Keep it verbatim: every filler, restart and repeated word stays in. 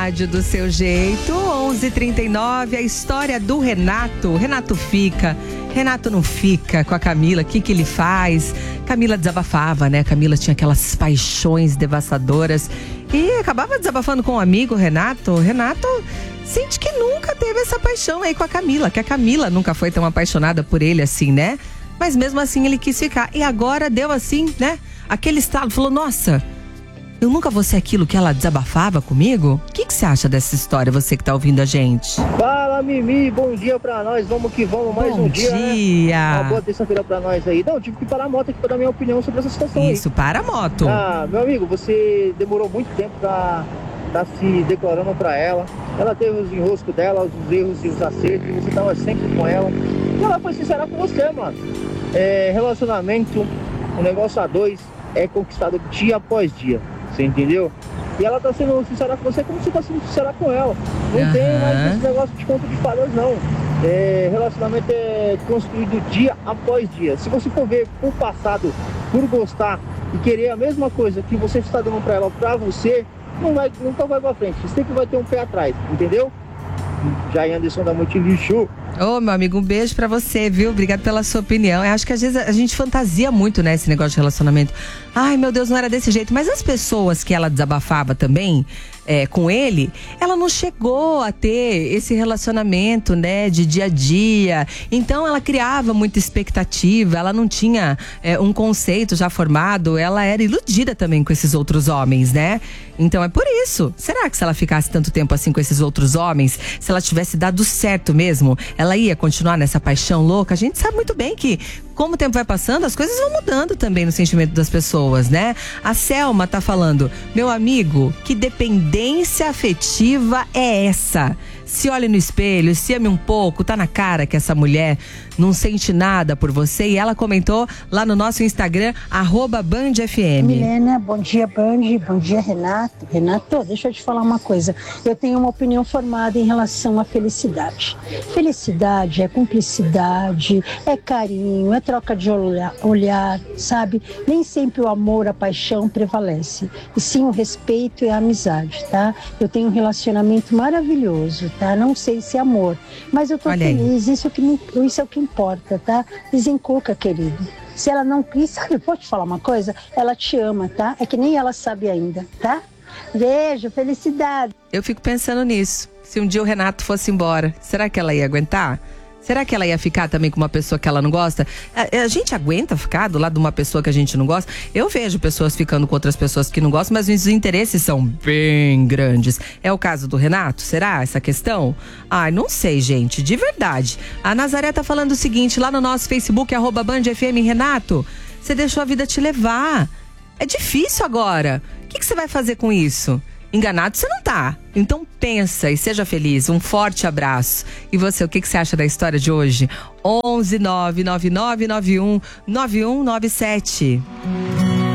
rádio do seu jeito. onze e trinta e nove, a história do Renato. Renato fica, Renato não fica com a Camila. O que que ele faz? Camila desabafava, né? Camila tinha aquelas paixões devastadoras e acabava desabafando com um amigo, Renato. Renato sente que nunca teve essa paixão aí com a Camila, que a Camila nunca foi tão apaixonada por ele assim, né? Mas mesmo assim ele quis ficar. E agora deu assim, né? Aquele estalo, falou, nossa, eu nunca vou ser aquilo que ela desabafava comigo? O que que você acha dessa história, você que tá ouvindo a gente? Fala, Mimi, bom dia pra nós, vamos que vamos, mais bom um dia, dia. Né? Uma boa terça-feira pra nós aí. Não, tive que parar a moto aqui pra dar minha opinião sobre essa situação aí. Isso, para a moto. Ah, meu amigo, você demorou muito tempo pra tá se declarando pra ela. Ela teve os enroscos dela, os erros e os acertos, você tava sempre com ela. E ela foi sincera com você, mano. É, relacionamento, um negócio a dois, é conquistado dia após dia, você entendeu? E ela tá sendo sincera com você como você tá sendo sincera com ela. Não uhum. tem mais esse negócio de conto de fadas, não. É, relacionamento é construído dia após dia. Se você for ver por passado, por gostar e querer a mesma coisa que você está dando pra ela, pra você, não vai, nunca vai pra frente. Você sempre vai ter um pé atrás, entendeu? Jair Anderson da Multilixo. Ô, meu amigo, um beijo pra você, viu? Obrigado pela sua opinião. Eu acho que às vezes a gente fantasia muito, né, esse negócio de relacionamento. Ai, meu Deus, não era desse jeito. Mas as pessoas que ela desabafava também, é, com ele, ela não chegou a ter esse relacionamento, né, de dia a dia. Então ela criava muita expectativa, ela não tinha é, um conceito já formado, ela era iludida também com esses outros homens, né? Então é por isso. Será que se ela ficasse tanto tempo assim com esses outros homens, se ela tivesse dado certo mesmo, ela ia continuar nessa paixão louca? A gente sabe muito bem que, como o tempo vai passando, as coisas vão mudando também no sentimento das pessoas, né? A Selma tá falando, meu amigo, que dependência afetiva é essa? Se olhe no espelho, se ame um pouco, tá na cara que essa mulher não sente nada por você. E ela comentou lá no nosso Instagram, arroba Band F M. Milena, bom dia Band, bom dia Renato. Renato, deixa eu te falar uma coisa. Eu tenho uma opinião formada em relação à felicidade. Felicidade é cumplicidade, é carinho, é troca de olhar, olhar, sabe? Nem sempre o amor, a paixão prevalece. E sim o respeito e a amizade, tá? Eu tenho um relacionamento maravilhoso, tá? Não sei se é amor, mas eu tô Olha feliz, isso, que me, isso é o que importa, tá? Desencuca, querido. Se ela não quis, sabe, pode te falar uma coisa? Ela te ama, tá? É que nem ela sabe ainda, tá? Beijo, felicidade. Eu fico pensando nisso. Se um dia o Renato fosse embora, será que ela ia aguentar? Será que ela ia ficar também com uma pessoa que ela não gosta? A, a gente aguenta ficar do lado de uma pessoa que a gente não gosta? Eu vejo pessoas ficando com outras pessoas que não gostam, mas os interesses são bem grandes. É o caso do Renato? Será essa questão? Ai, não sei, gente, de verdade. A Nazaré tá falando o seguinte, lá no nosso Facebook, arroba Band F M, Renato, você deixou a vida te levar. É difícil agora. O que, que você vai fazer com isso? Enganado você não tá. Então pensa e seja feliz. Um forte abraço. E você, o que, que você acha da história de hoje? onze nove nove nove nove um nove um nove sete.